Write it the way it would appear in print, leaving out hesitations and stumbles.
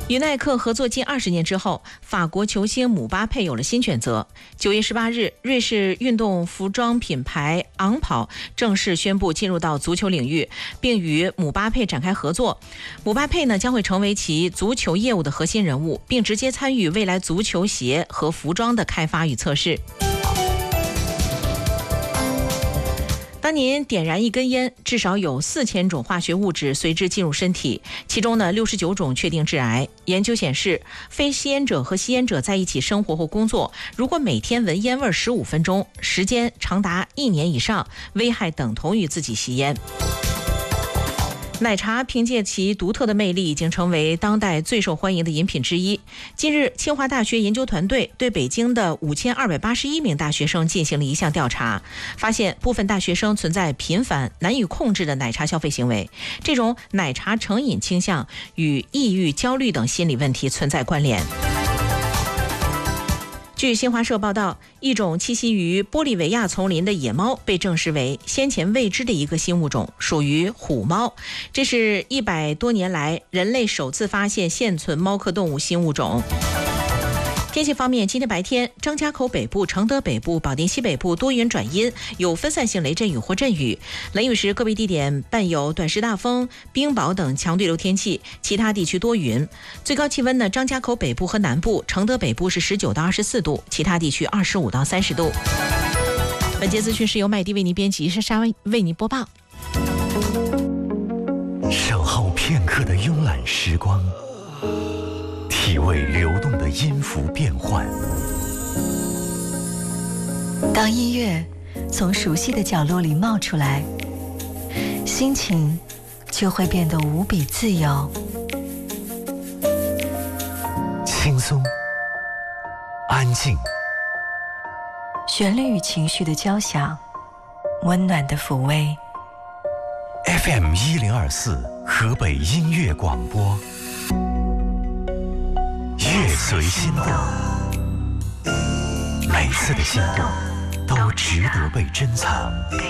与耐克合作近20年之后，法国球星姆巴佩有了新选择。9月18日，瑞士运动服装品牌昂跑正式宣布进入到足球领域，并与姆巴佩展开合作。姆巴佩呢将会成为其足球业务的核心人物，并直接参与未来足球鞋和服装的开发与测试。当您点燃一根烟，至少有4000种化学物质随之进入身体，其中呢69种确定致癌。研究显示，非吸烟者和吸烟者在一起生活或工作，如果每天闻烟味15分钟，时间长达1年以上，危害等同于自己吸烟。奶茶凭借其独特的魅力，已经成为当代最受欢迎的饮品之一。近日，清华大学研究团队对北京的5281名大学生进行了一项调查，发现部分大学生存在频繁、难以控制的奶茶消费行为。这种奶茶成瘾倾向与抑郁、焦虑等心理问题存在关联。据新华社报道，一种栖息于玻利维亚丛林的野猫被证实为先前未知的一个新物种，属于虎猫。这是100多年来人类首次发现现存猫科动物新物种。天气方面，今天白天，张家口北部、承德北部、保定西北部多云转阴，有分散性雷阵雨或阵雨。雷雨时，个别地点伴有短时大风、冰雹等强对流天气，其他地区多云。最高气温呢，张家口北部和南部、承德北部是19到24度，其他地区25到30度。本节资讯是由麦迪为您编辑，莎莎为您播报。 守候片刻的慵懒时光，体味流动的音符变换。 当音乐从熟悉的角落里冒出来，心情就会变得无比自由。 轻松，安静， 旋律与情绪的交响，温暖的抚慰。 FM 1024河北音乐广播，乐随心动，每次的心动都值得被珍藏。